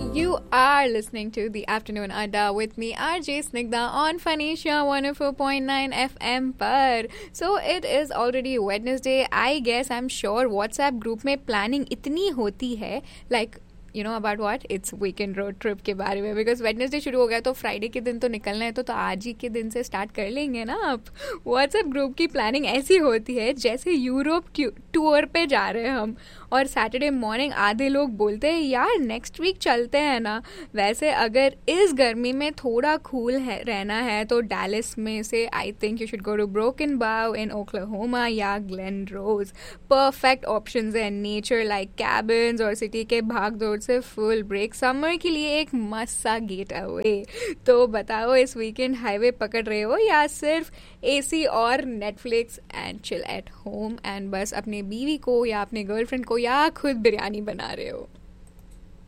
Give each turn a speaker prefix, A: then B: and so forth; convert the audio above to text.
A: You are listening to the Afternoon Adda with me, RJ Snigdha, on Phanisha 104.9 FM पर. So it is already Wednesday. I guess I'm sure WhatsApp group में planning इतनी होती है, like you know about what? It's weekend road trip के बारे में, because Wednesday शुरू हो गया तो Friday के दिन तो निकलना है, तो आज ही के दिन से स्टार्ट कर लेंगे ना आप. WhatsApp ग्रुप की प्लानिंग ऐसी होती है जैसे यूरोप टूर पे जा रहे हैं हम, और सैटरडे मॉर्निंग आधे लोग बोलते हैं यार नेक्स्ट वीक चलते हैं ना. वैसे अगर इस गर्मी में थोड़ा कूल रहना है तो डैलस में से I think you should go to broken बाउ इन ओक्लाहोमा या ग्लेन रोज. परफेक्ट ऑप्शंस हैं, नेचर लाइक कैबिन्स और सिटी के भाग दौड़ से फुल ब्रेक. समर के लिए एक मस्त सा गेट अवे. तो बताओ इस वीकेंड हाईवे पकड़ रहे हो या सिर्फ एसी और Netflix and chill at home and बस अपने बीवी को या अपने गर्लफ्रेंड को या खुद बिरयानी बना रहे हो.